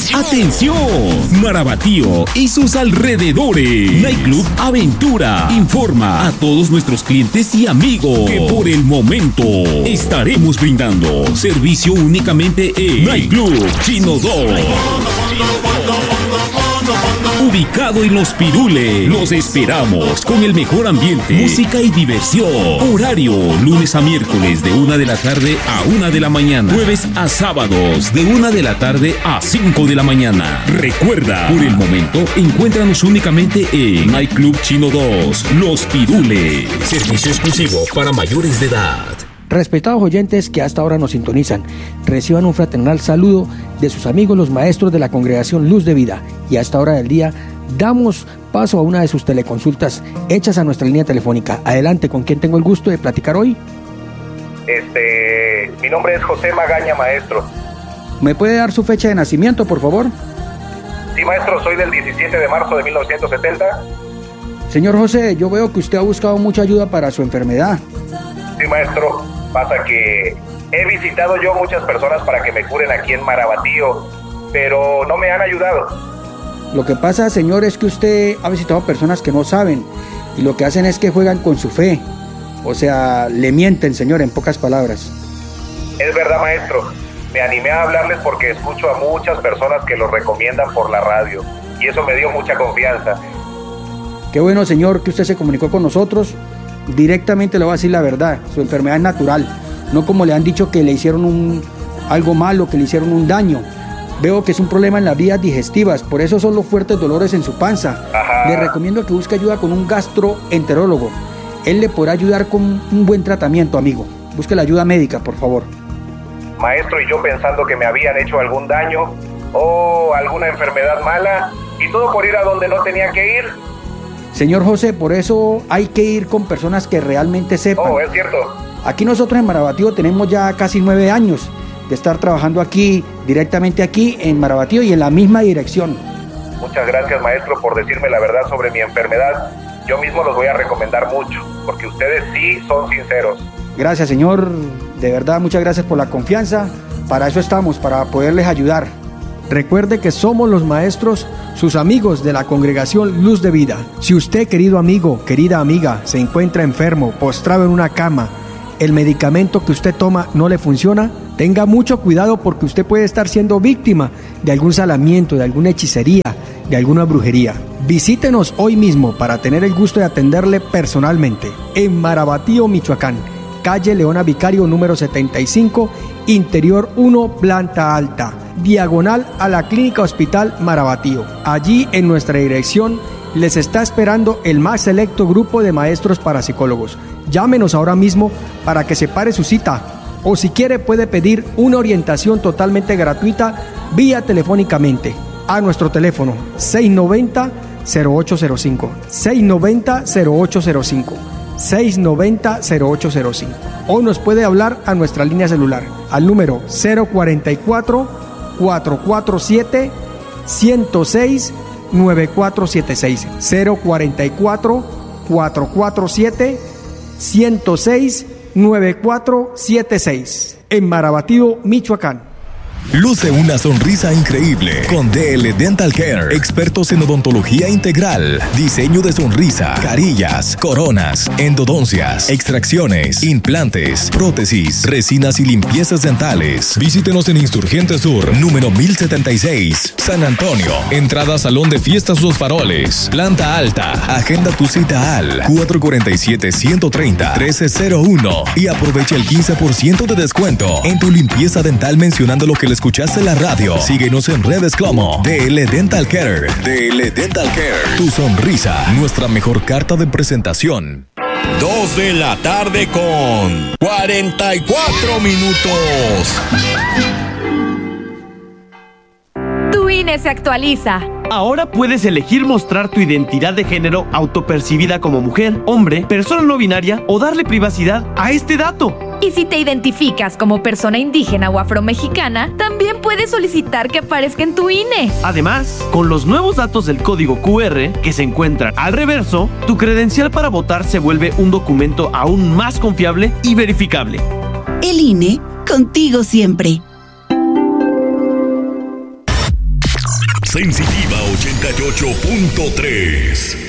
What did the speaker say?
¡Atención! Marabatío y sus alrededores. Nightclub Aventura informa a todos nuestros clientes y amigos que por el momento estaremos brindando servicio únicamente en Nightclub Chino 2. Ubicado en Los Pirules, los esperamos con el mejor ambiente, música y diversión. Horario, lunes a miércoles de 1 de la tarde a 1 de la mañana. Jueves a sábados de 1 de la tarde a 5 de la mañana. Recuerda, por el momento, encuéntranos únicamente en Nightclub Chino 2, Los Pirules. Servicio exclusivo para mayores de edad. Respetados oyentes que hasta ahora nos sintonizan, reciban un fraternal saludo de sus amigos los maestros de la Congregación Luz de Vida. Y a esta hora del día damos paso a una de sus teleconsultas hechas a nuestra línea telefónica. Adelante, ¿con quién tengo el gusto de platicar hoy? Mi nombre es José Magaña, maestro. ¿Me puede dar su fecha de nacimiento, por favor? Sí, maestro, soy del 17 de marzo de 1970. Señor José, yo veo que usted ha buscado mucha ayuda para su enfermedad. Sí, maestro. Pasa que he visitado yo muchas personas para que me curen aquí en Marabatío, pero no me han ayudado. Lo que pasa, señor, es que usted ha visitado personas que no saben y lo que hacen es que juegan con su fe. O sea, le mienten, señor, en pocas palabras. Es verdad, maestro. Me animé a hablarles porque escucho a muchas personas que los recomiendan por la radio y eso me dio mucha confianza. Qué bueno, señor, que usted se comunicó con nosotros. Directamente le voy a decir la verdad, su enfermedad es natural, no como le han dicho que le hicieron algo malo, que le hicieron un daño. Veo que es un problema en las vías digestivas, por eso son los fuertes dolores en su panza. Ajá. Le recomiendo que busque ayuda con un gastroenterólogo. Él le podrá ayudar con un buen tratamiento, amigo. Busque la ayuda médica, por favor. Maestro, y yo pensando que me habían hecho algún daño o alguna enfermedad mala, y todo por ir a donde no tenía que ir. Señor José, por eso hay que ir con personas que realmente sepan. Oh, es cierto. Aquí nosotros en Marabatío tenemos ya casi 9 años de estar trabajando aquí, directamente aquí en Marabatío y en la misma dirección. Muchas gracias, maestro, por decirme la verdad sobre mi enfermedad. Yo mismo los voy a recomendar mucho, porque ustedes sí son sinceros. Gracias, señor. De verdad, muchas gracias por la confianza. Para eso estamos, para poderles ayudar. Recuerde que somos los maestros, sus amigos de la Congregación Luz de Vida. Si usted, querido amigo, querida amiga, se encuentra enfermo, postrado en una cama, el medicamento que usted toma no le funciona, tenga mucho cuidado porque usted puede estar siendo víctima de algún salamiento, de alguna hechicería, de alguna brujería. Visítenos hoy mismo para tener el gusto de atenderle personalmente en Marabatío, Michoacán, calle Leona Vicario número 75, interior 1, planta alta, diagonal a la Clínica Hospital Marabatío. Allí en nuestra dirección les está esperando el más selecto grupo de maestros parapsicólogos. Llámenos ahora mismo para que separe su cita o si quiere puede pedir una orientación totalmente gratuita vía telefónicamente a nuestro teléfono 690-0805, 690-0805. 690-0805 o nos puede hablar a nuestra línea celular al número 044-447-106-9476 044-447-106-9476 en Marabatío, Michoacán. Luce una sonrisa increíble con DL Dental Care, expertos en odontología integral, diseño de sonrisa, carillas, coronas, endodoncias, extracciones, implantes, prótesis, resinas y limpiezas dentales. Visítenos en Insurgente Sur, número 1076, San Antonio. Entrada Salón de Fiestas Los Faroles, planta alta. Agenda tu cita al 447-130-1301 y aprovecha el 15% de descuento en tu limpieza dental mencionando lo que le escuchaste en la radio. Síguenos en redes como DL Dental Care. DL Dental Care. Tu sonrisa, nuestra mejor carta de presentación. 2 de la tarde con 44 minutos. Tu INE se actualiza. Ahora puedes elegir mostrar tu identidad de género autopercibida como mujer, hombre, persona no binaria o darle privacidad a este dato. Y si te identificas como persona indígena o afromexicana, también puedes solicitar que aparezca en tu INE. Además, con los nuevos datos del código QR que se encuentran al reverso, tu credencial para votar se vuelve un documento aún más confiable y verificable. El INE, contigo siempre. Sensitiva 88.3.